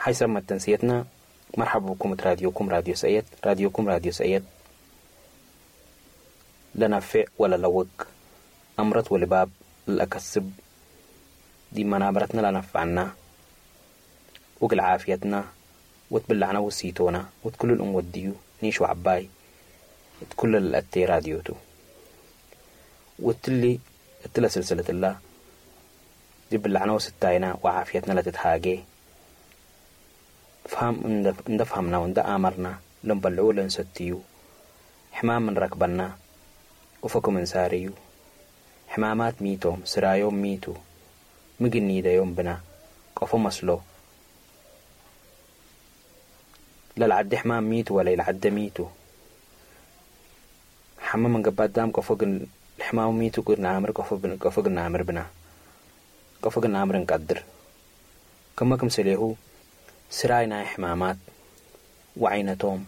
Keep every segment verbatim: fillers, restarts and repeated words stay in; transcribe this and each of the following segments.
حيث ما تنسيتنا مرحبا بكم راديوكم راديو سيد راديوكم راديو سيد لنفع ولا لوق أمرت ولباب الأكسب دي منابرتنا لنفعنا وقل عافيتنا وتبلعنا وسيتونا وتكل الأم وديو نيشو عباي وتكل الأتي راديوتو وتلي اتلا سلسلة الله دي بلعنا وستاينا وعافيتنا لتتحاجي فهم اندفهمنا واند آمرنا لنبلعو لنستيو حمام من ركبنا وفكو من ساريو حمامات ميتوم سرايوم ميتو مجني دا يوم بنا قفو مسلو لا العد حمام ميتو ولا العد ميتو حمام من قبات دام قفو الحمام ميتو قرنا عامر قفو قرنا عامر بنا قفو قرنا عامر نقدر كما كم سليهو سراينا حمامات وعينتهم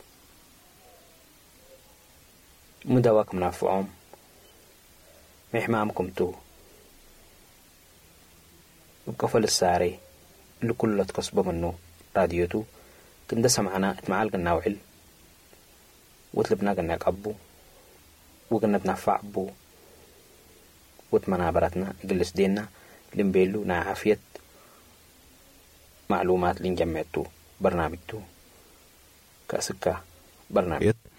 مدواك منافعهم محمامكم تو وقفل الساري اللي كله تكسبه منه راديوتو كندا سمعنا اتمعال قلنا وعل وطلبنا قلنا قبو وقلنا بنفع بو واتمنابرتنا قلس دينا لنبيلو نا عافية معلومات لنجمعتو برنامجتو كاسكا برنامج